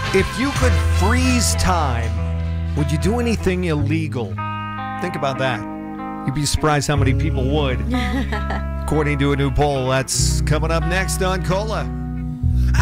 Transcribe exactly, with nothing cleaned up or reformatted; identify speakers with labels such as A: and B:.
A: If you could freeze time, would you do anything illegal? Think about that. You'd be surprised how many people would. According to a new poll, that's coming up next on Cola.